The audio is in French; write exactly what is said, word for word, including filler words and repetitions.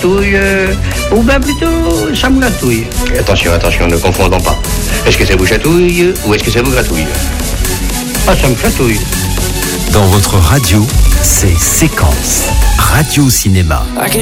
touille, euh, ou bien plutôt ça me gratouille. Attention, attention, ne confondons pas. Est-ce que ça vous chatouille ou est-ce que ça vous gratouille? Ah, ça me chatouille. Dans votre radio, c'est Séquence Radio Cinéma.